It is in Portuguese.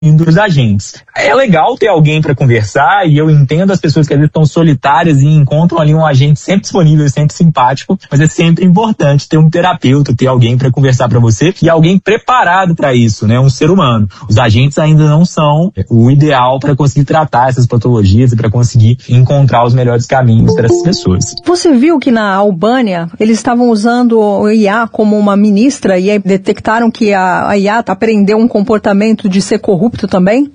dos agentes. É legal ter alguém para conversar, e eu entendo as pessoas que às vezes estão solitárias e encontram ali um agente sempre disponível, sempre simpático, mas é sempre importante ter um terapeuta, ter alguém para conversar para você e alguém preparado para isso, né? Um ser humano. Os agentes ainda não são o ideal para conseguir tratar essas patologias e para conseguir encontrar os melhores caminhos para essas pessoas. Você viu que na Albânia eles estavam usando o IA como uma ministra e aí detectaram que a IA aprendeu um comportamento de ser corrupto também?